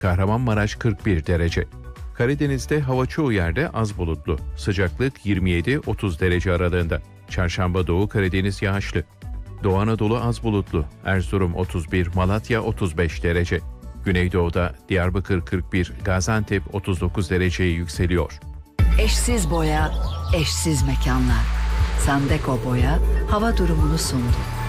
Kahramanmaraş 41 derece. Karadeniz'de hava çoğu yerde az bulutlu. Sıcaklık 27-30 derece aralığında. Çarşamba Doğu Karadeniz yağışlı. Doğu Anadolu az bulutlu. Erzurum 31, Malatya 35 derece. Güneydoğu'da Diyarbakır 41, Gaziantep 39 dereceye yükseliyor. Eşsiz boya, eşsiz mekanlar. Sandeko Boya hava durumunu sundu.